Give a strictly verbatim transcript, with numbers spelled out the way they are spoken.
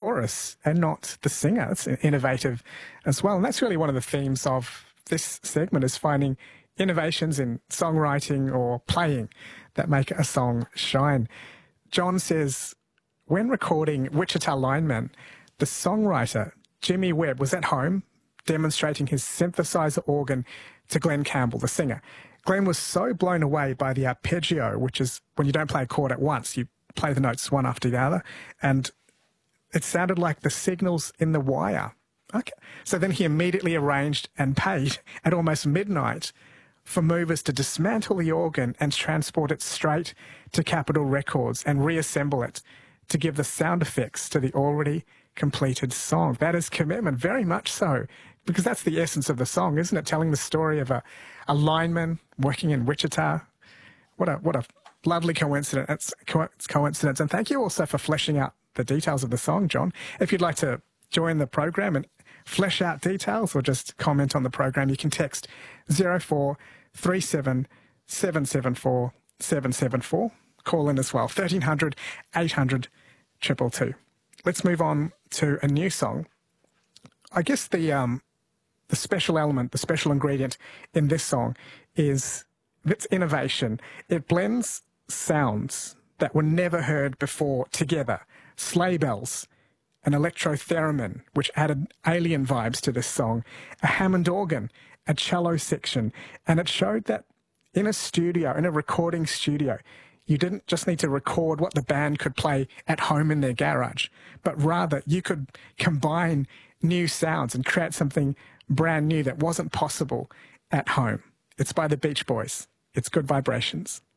chorus and not the singer. It's innovative as well. And that's really one of the themes of this segment, is finding innovations in songwriting or playing that make a song shine. John says, when recording Wichita Lineman, the songwriter Jimmy Webb was at home demonstrating his synthesizer organ to Glenn Campbell, the singer. Glenn was so blown away by the arpeggio, which is when you don't play a chord at once, you play the notes one after the other, and it sounded like the signals in the wire. Okay. So then he immediately arranged and paid at almost midnight for movers to dismantle the organ and transport it straight to Capitol Records and reassemble it to give the sound effects to the already completed song. That is commitment, very much so, because that's the essence of the song, isn't it? Telling the story of a, a lineman working in Wichita. What a, what a lovely coincidence, coincidence. And thank you also for fleshing out the details of the song, John. If you'd like to join the program and flesh out details or just comment on the program, you can text zero four three seven seven seven four seven seven four. Call in as well, thirteen hundred eight hundred two two two. Let's move on to a new song. I guess the um, the special element, the special ingredient in this song is its innovation. It blends sounds that were never heard before together. Sleigh bells, an electro-theremin, which added alien vibes to this song, a Hammond organ, a cello section, and it showed that in a studio, in a recording studio, you didn't just need to record what the band could play at home in their garage, but rather you could combine new sounds and create something brand new that wasn't possible at home. It's by the Beach Boys. It's Good Vibrations.